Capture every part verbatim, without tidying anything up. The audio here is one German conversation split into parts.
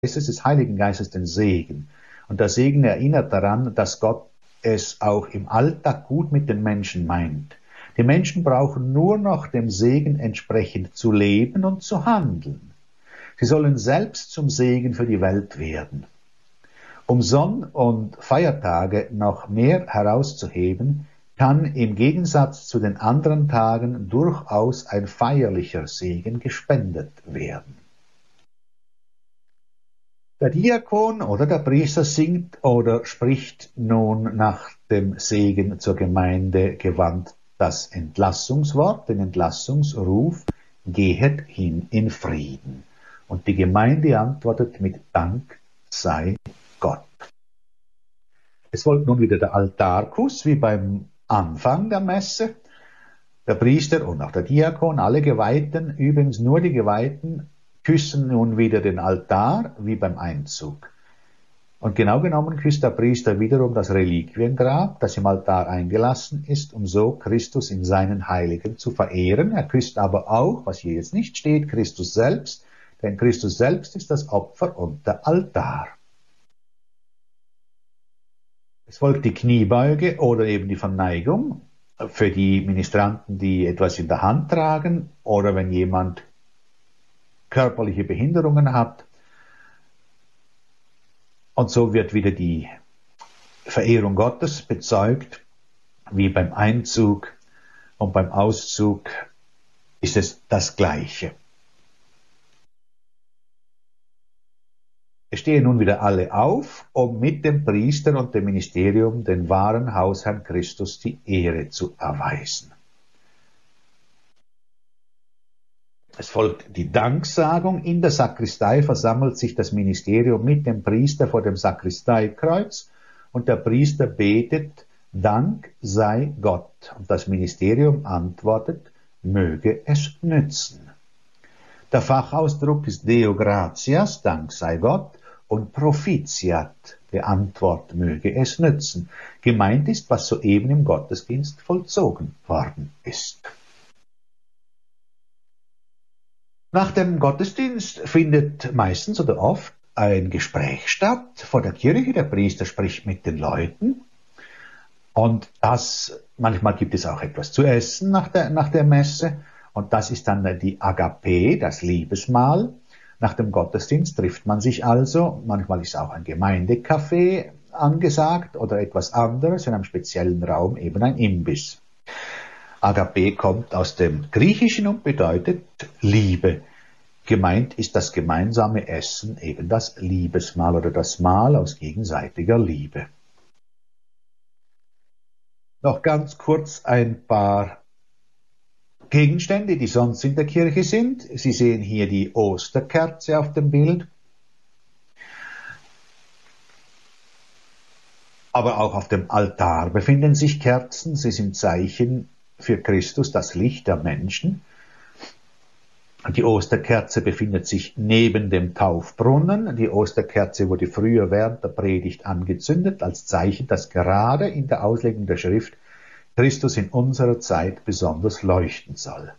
des Heiligen Geistes den Segen. Und der Segen erinnert daran, dass Gott es auch im Alltag gut mit den Menschen meint. Die Menschen brauchen nur noch dem Segen entsprechend zu leben und zu handeln. Sie sollen selbst zum Segen für die Welt werden. Um Sonn- und Feiertage noch mehr herauszuheben, kann im Gegensatz zu den anderen Tagen durchaus ein feierlicher Segen gespendet werden. Der Diakon oder der Priester singt oder spricht nun nach dem Segen zur Gemeinde gewandt das Entlassungswort, den Entlassungsruf, gehet hin in Frieden. Und die Gemeinde antwortet mit Dank sei Gott. Es folgt nun wieder der Altarkuss, wie beim Anfang der Messe. Der Priester und auch der Diakon, alle Geweihten, übrigens nur die Geweihten, küssen nun wieder den Altar, wie beim Einzug. Und genau genommen küsst der Priester wiederum das Reliquiengrab, das im Altar eingelassen ist, um so Christus in seinen Heiligen zu verehren. Er küsst aber auch, was hier jetzt nicht steht, Christus selbst, denn Christus selbst ist das Opfer und der Altar. Es folgt die Kniebeuge oder eben die Verneigung für die Ministranten, die etwas in der Hand tragen oder wenn jemand körperliche Behinderungen hat. Und so wird wieder die Verehrung Gottes bezeugt, wie beim Einzug und beim Auszug ist es das Gleiche. Es stehen nun wieder alle auf, um mit dem Priester und dem Ministerium den wahren Hausherrn Christus die Ehre zu erweisen. Es folgt die Danksagung. In der Sakristei versammelt sich das Ministerium mit dem Priester vor dem Sakristeikreuz und der Priester betet, Dank sei Gott. Und das Ministerium antwortet, möge es nützen. Der Fachausdruck ist Deo gratias, Dank sei Gott, und Propitiat, die Antwort möge es nützen. Gemeint ist, was soeben im Gottesdienst vollzogen worden ist. Nach dem Gottesdienst findet meistens oder oft ein Gespräch statt vor der Kirche. Der Priester spricht mit den Leuten und das, manchmal gibt es auch etwas zu essen nach der, nach der Messe und das ist dann die Agape, das Liebesmahl. Nach dem Gottesdienst trifft man sich also, manchmal ist auch ein Gemeindecafé angesagt oder etwas anderes, in einem speziellen Raum eben ein Imbiss. Agape kommt aus dem Griechischen und bedeutet Liebe. Gemeint ist das gemeinsame Essen, eben das Liebesmahl oder das Mahl aus gegenseitiger Liebe. Noch ganz kurz ein paar Gegenstände, die sonst in der Kirche sind. Sie sehen hier die Osterkerze auf dem Bild. Aber auch auf dem Altar befinden sich Kerzen. Sie sind Zeichen für Christus, das Licht der Menschen. Die Osterkerze befindet sich neben dem Taufbrunnen. Die Osterkerze wurde früher während der Predigt angezündet, als Zeichen, dass gerade in der Auslegung der Schrift Christus in unserer Zeit besonders leuchten soll.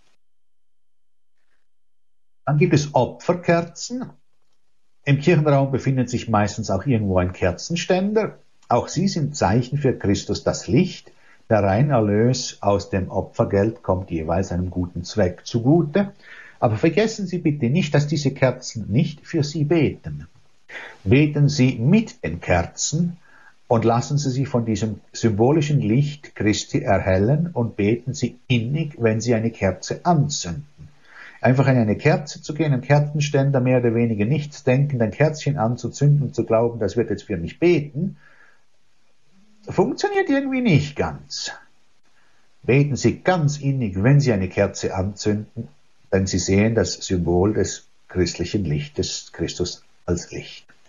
Dann gibt es Opferkerzen. Im Kirchenraum befindet sich meistens auch irgendwo ein Kerzenständer. Auch sie sind Zeichen für Christus, das Licht. Der Reinerlös aus dem Opfergeld kommt jeweils einem guten Zweck zugute. Aber vergessen Sie bitte nicht, dass diese Kerzen nicht für Sie beten. Beten Sie mit den Kerzen und lassen Sie sich von diesem symbolischen Licht Christi erhellen und beten Sie innig, wenn Sie eine Kerze anzünden. Einfach in eine Kerze zu gehen, einen Kerzenständer mehr oder weniger nichts denken, ein Kerzchen anzuzünden und zu glauben, das wird jetzt für mich beten, funktioniert irgendwie nicht ganz. Beten Sie ganz innig, wenn Sie eine Kerze anzünden, denn Sie sehen das Symbol des christlichen Lichtes, Christus als Licht.